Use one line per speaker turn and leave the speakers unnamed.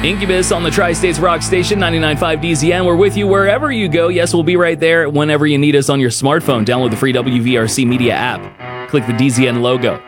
Incubus on the Tri-States Rock Station, 99.5 DZN. We're with you wherever you go. Yes, we'll be right there whenever you need us on your smartphone. Download the free WVRC Media app. Click the DZN logo.